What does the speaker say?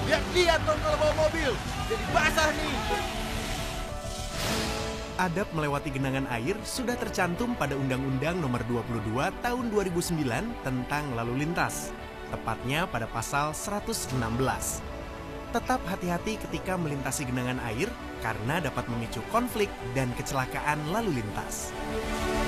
Lihat dong kalau bawa mobil, jadi basah nih. Adab melewati genangan air sudah tercantum pada Undang-Undang Nomor 22 Tahun 2009 tentang lalu lintas, tepatnya pada pasal 116. Tetap hati-hati ketika melintasi genangan air karena dapat memicu konflik dan kecelakaan lalu lintas.